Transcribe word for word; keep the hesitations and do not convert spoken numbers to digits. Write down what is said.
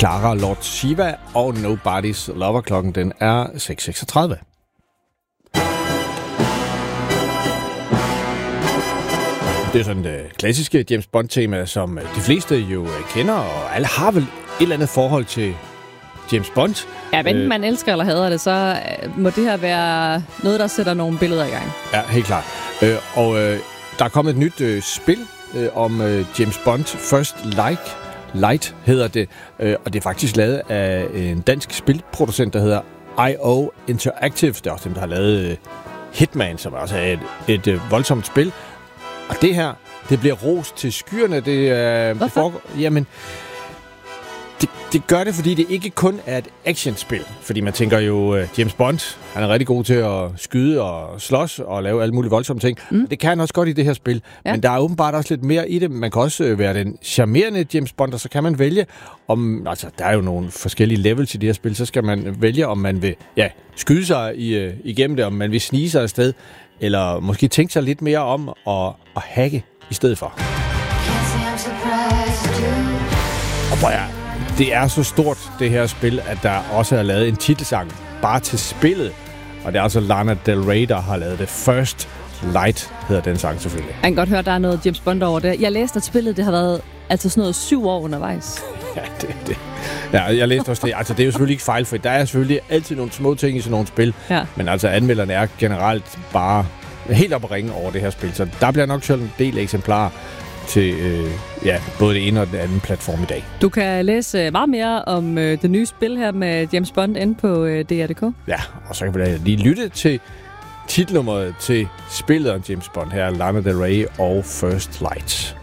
Clara Lord Shiva og Nobody's Lover. Klokken den er seks seksogtredive. Det er sådan det klassiske James Bond-tema, som de fleste jo kender, og alle har vel et eller andet forhold til James Bond. Ja, enten man elsker eller hader det, så må det her være noget, der sætter nogle billeder i gang. Ja, helt klart. Øh, og øh, der er kommet et nyt øh, spil øh, om øh, James Bond First Light. Light hedder det, øh, og det er faktisk lavet af en dansk spilproducent, der hedder I O Interactive. Det er også dem, der har lavet øh, Hitman, som også er et, et øh, voldsomt spil. Og det her, det bliver rost til skyerne. Det, øh, det foregår, jamen, det, det gør det, fordi det ikke kun er et actionspil. Fordi man tænker jo, uh, James Bond, han er rigtig god til at skyde og slås og lave alle mulige voldsomme ting. Mm. Det kan han også godt i det her spil. Ja. Men der er åbenbart også lidt mere i det. Man kan også uh, være den charmerende James Bond, og så kan man vælge, om, altså der er jo nogle forskellige levels i det her spil, så skal man vælge, om man vil ja, skyde sig i, uh, igennem det, om man vil snige sig afsted, eller måske tænke sig lidt mere om at, at hacke i stedet for. Og prøv at, det er så stort, det her spil, at der også er lavet en titelsang bare til spillet. Og det er altså Lana Del Rey, der har lavet det. First Light hedder den sang selvfølgelig. Jeg kan godt høre, at der er noget James Bond over det. Jeg læste, at spillet det har været altså sådan noget syv år undervejs. Ja, det det. Ja, jeg læste også det. Altså, det er jo selvfølgelig ikke fejlfrit. Der er selvfølgelig altid nogle små ting i sådan nogle spil. Ja. Men altså, anmelderne er generelt bare helt op at ringe over det her spil. Så der bliver nok selv en del eksemplarer til øh, ja, både det ene og den anden platform i dag. Du kan læse meget mere om øh, det nye spil her med James Bond inde på øh, D R punktum d k. Ja, og så kan vi da lige lytte til titelnummeret til spillet om James Bond her, Lana Del Rey og First Light.